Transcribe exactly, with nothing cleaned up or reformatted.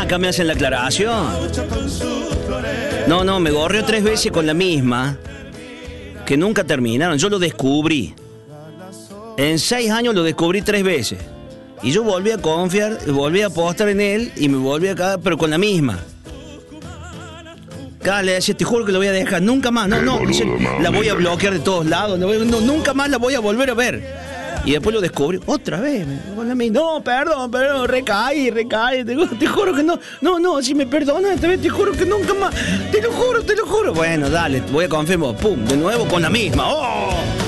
acá me hacen la aclaración. No, no, me gorrió tres veces con la misma, que nunca terminaron. Yo lo descubrí. En seis años lo descubrí tres veces. Y yo volví a confiar, volví a apostar en él y me volví a caer, pero con la misma. Cada le decía, te juro que lo voy a dejar, nunca más. No, no, dice, la voy a bloquear de todos lados, no, no, nunca más la voy a volver a ver. Y después lo descubrí, otra vez, con la misma. No, perdón, perdón, recaí, recaí, te, te juro que no, no, no, si me perdonas esta vez, te juro que nunca más, te lo juro, te lo juro. Bueno, dale, voy a confiar en vos, pum, de nuevo con la misma. ¡Oh!